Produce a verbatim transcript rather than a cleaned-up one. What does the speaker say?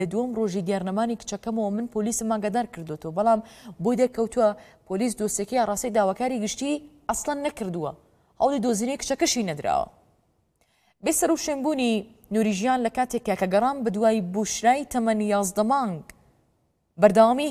دووەم ڕۆژی دیارنەمانی کچەکەمەوە من پۆلیسم ئاگادار کردوێتەوە، بەڵام بۆی دەرکەوتووە پۆلیس دۆسیەکەی ئاڕاستەی داواکاری گشتی ئەسڵەن نەکردووە، هەوڵی دۆزینەی کچەکەشی نەدراوە. بێسەر و شوێنبوونی نووریژیان لە کاتێکە کە گەڕام بە دوای بوشرای تەمەن یازدە مانگ بەردەوامی